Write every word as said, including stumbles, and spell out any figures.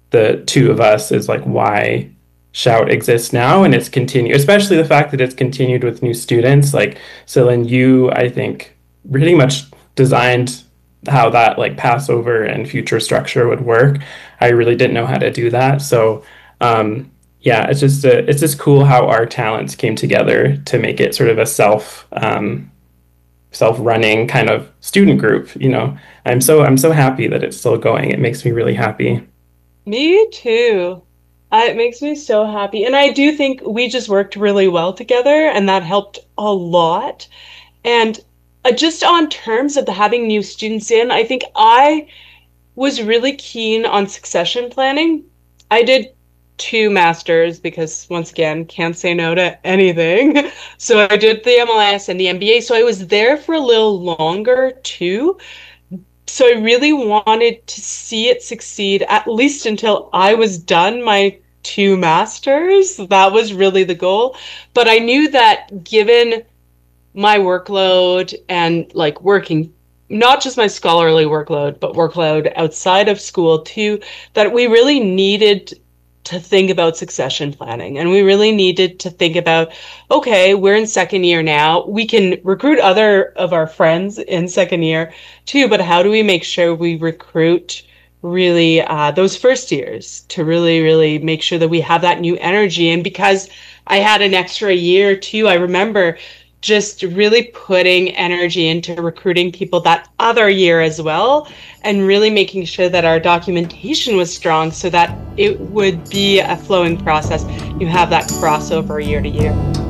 the two of us is like why Shout exists now, and it's continued, especially the fact that it's continued with new students. Like Celine, you, I think, pretty much designed how that like Passover and future structure would work. I really didn't know how to do that. So um yeah, it's just a, it's just cool how our talents came together to make it sort of a self um self-running kind of student group, you know. I'm so I'm so happy that it's still going. It makes me really happy. Me too. Uh, it makes me so happy. And I do think we just worked really well together, and that helped a lot. And uh, just on terms of the having new students in, I think I was really keen on succession planning. I did two masters because, once again, can't say no to anything. So I did the M L S and the M B A. So I was there for a little longer too. So I really wanted to see it succeed at least until I was done my two masters. That was really the goal. But I knew that given my workload and like working, not just my scholarly workload, but workload outside of school too, that we really needed to think about succession planning. And we really needed to think about, okay, we're in second year now. We can recruit other of our friends in second year too, but how do we make sure we recruit really uh, those first years to really, really make sure that we have that new energy? And because I had an extra year too, I remember just really putting energy into recruiting people that other year as well, and really making sure that our documentation was strong so that it would be a flowing process. You have that crossover year to year.